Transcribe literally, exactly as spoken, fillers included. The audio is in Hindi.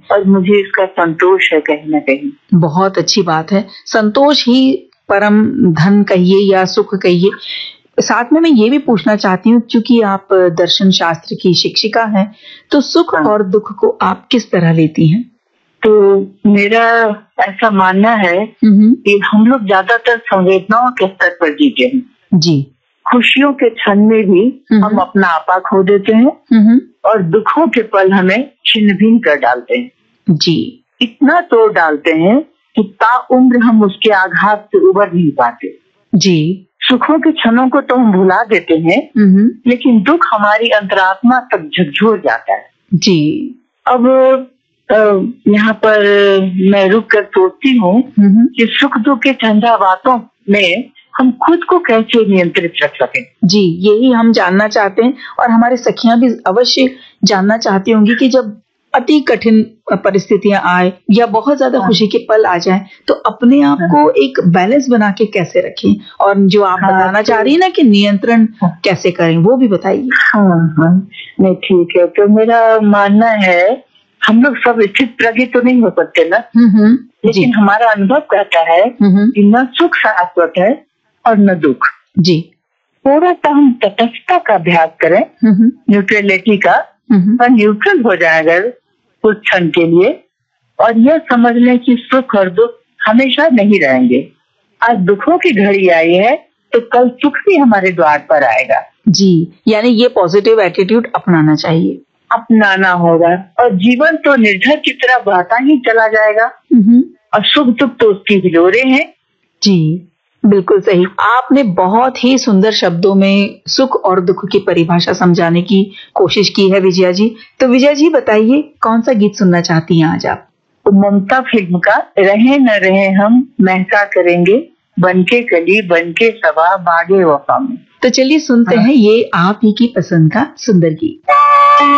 और मुझे इसका संतोष है कहीं ना कहीं। बहुत अच्छी बात है, संतोष ही परम धन कहिए या सुख कहिए। साथ में मैं ये भी पूछना चाहती हूँ, क्योंकि आप दर्शन शास्त्र की शिक्षिका हैं, तो सुख हाँ। और दुख को आप किस तरह लेती हैं? तो मेरा ऐसा मानना है कि हम लोग ज्यादातर संवेदनाओं के स्तर पर जीते हैं जी। खुशियों के क्षण में भी हम अपना आपा खो देते हैं और दुखों के पल हमें छिन्न भिन्न कर डालते हैं जी। इतना तोड़ डालते हैं कि ताउम्र हम उसके आघात से उबर नहीं पाते जी। सुखों के क्षणों को तो हम भुला देते हैं, लेकिन दुख हमारी अंतरात्मा तक झकझोर जाता है जी। अब यहाँ पर मैं रुक कर सोचती हूँ कि सुख दुख के झंझावातों में हम खुद को कैसे नियंत्रित रख सकें। जी, यही हम जानना चाहते हैं और हमारे सखियां भी अवश्य जानना चाहती होंगी कि जब अति कठिन परिस्थितियां आए या बहुत ज्यादा खुशी के पल आ जाएं, तो अपने आप को एक बैलेंस बना के कैसे रखें, और जो आप हाँ, बताना चाह रही है ना कि नियंत्रण हाँ, कैसे करें, वो भी बताइए। हाँ हाँ नहीं ठीक है। तो मेरा मानना है हम लोग सब स्थित प्रज्ञ तो नहीं हो सकते ना, लेकिन हमारा अनुभव कहता है कि न सुख शाश्वत है और न दुख जी। थोड़ा सा हम तटस्थता का अभ्यास करें, न्यूट्रलिटी का, और न्यूट्रल हो जाए अगर कुछ क्षण के लिए, और यह समझ लें कि सुख और दुख हमेशा नहीं रहेंगे। आज दुखों की घड़ी आई है तो कल सुख भी हमारे द्वार पर आएगा जी। यानी ये पॉजिटिव एटीट्यूड अपनाना चाहिए, अपनाना होगा, और जीवन तो निर्झर की तरह बहता ही चला जाएगा और सुख दुख तो उसकी हिलोरे हैं जी। बिल्कुल सही। आपने बहुत ही सुंदर शब्दों में सुख और दुख की परिभाषा समझाने की कोशिश की है विजया जी। तो विजया जी बताइए, कौन सा गीत सुनना चाहती हैं आज आप? तो ममता फिल्म का रहे न रहे हम महका करेंगे, बनके कली बनके सवा बागे वफा में। तो चलिए सुनते हाँ। हैं ये आप ही की पसंद का सुंदर गीत।